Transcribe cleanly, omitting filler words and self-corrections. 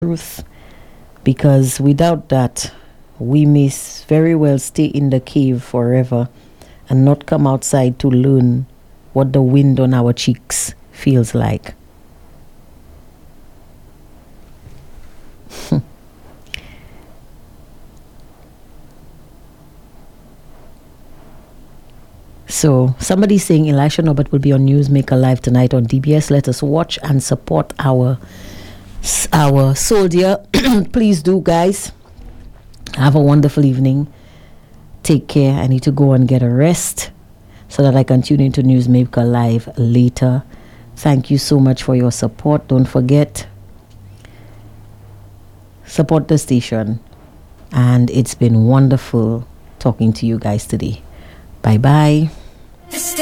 truth, because without that, we may very well stay in the cave forever and not come outside to learn what the wind on our cheeks feels like. So somebody's saying Elisha Norbert will be on Newsmaker Live tonight on DBS. Let us watch and support our soldier. Please do, guys. Have a wonderful evening. Take care. I need to go and get a rest so that I can tune into Newsmaker Live later. Thank you so much for your support. Don't forget, support the station. And it's been wonderful talking to you guys today. Bye-bye.